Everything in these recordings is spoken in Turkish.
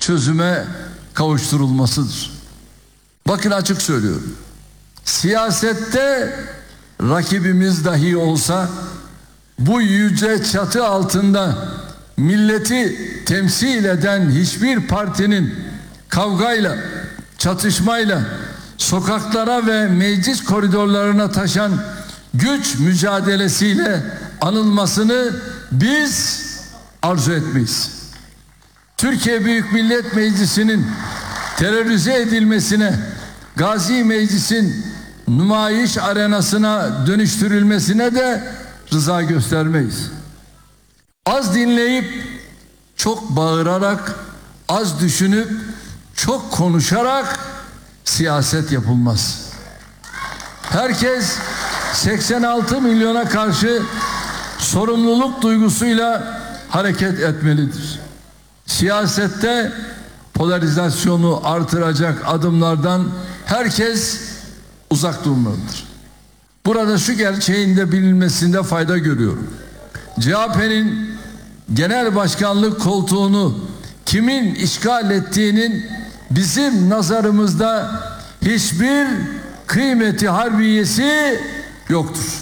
çözüme kavuşturulmasıdır. Bakın, açık söylüyorum. Siyasette rakibimiz dahi olsa bu yüce çatı altında milleti temsil eden hiçbir partinin kavgayla, çatışmayla sokaklara ve meclis koridorlarına taşan güç mücadelesiyle anılmasını biz arzu etmeyiz. Türkiye Büyük Millet Meclisi'nin terörize edilmesine, Gazi Meclis'in nümayiş arenasına dönüştürülmesine de rıza göstermeyiz. Az dinleyip çok bağırarak, az düşünüp çok konuşarak siyaset yapılmaz. Herkes 86 milyona karşı sorumluluk duygusuyla hareket etmelidir. Siyasette polarizasyonu artıracak adımlardan herkes uzak durmalıdır. Burada şu gerçeğin de bilinmesinde fayda görüyorum. CHP'nin genel başkanlık koltuğunu kimin işgal ettiğinin bizim nazarımızda hiçbir kıymeti harbiyesi yoktur.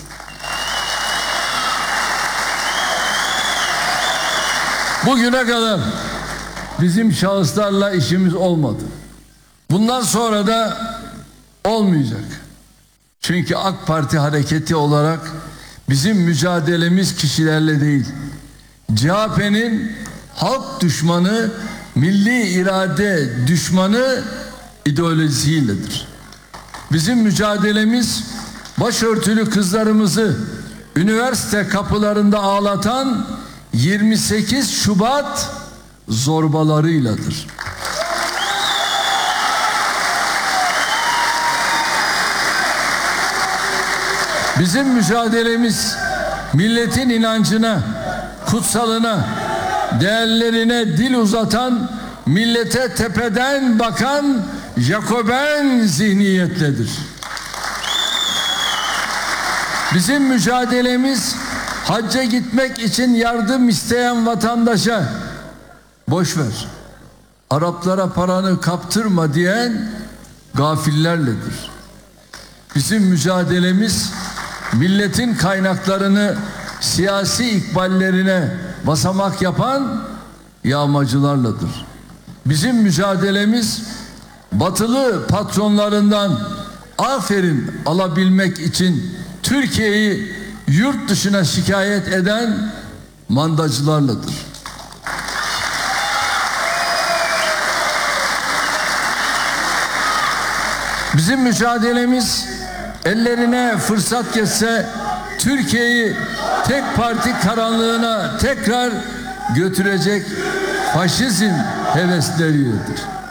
Bugüne kadar bizim şahıslarla işimiz olmadı. Bundan sonra da olmayacak. Çünkü AK Parti hareketi olarak bizim mücadelemiz kişilerle değil, CHP'nin halk düşmanı, milli irade düşmanı ideolojisiyledir. Bizim mücadelemiz başörtülü kızlarımızı üniversite kapılarında ağlatan 28 Şubat zorbalarıyladır. Bizim mücadelemiz milletin inancına, kutsalına, değerlerine dil uzatan, millete tepeden bakan Jacoben zihniyetledir. Bizim mücadelemiz hacca gitmek için yardım isteyen vatandaşa boş ver, Araplara paranı kaptırma diyen gafillerledir. Bizim mücadelemiz milletin kaynaklarını siyasi ikballerine basamak yapan yağmacılarladır. Bizim mücadelemiz batılı patronlarından aferin alabilmek için Türkiye'yi yurt dışına şikayet eden mandacılarladır. Bizim mücadelemiz ellerine fırsat geçse Türkiye'yi tek parti karanlığına tekrar götürecek faşizm hevesleridir.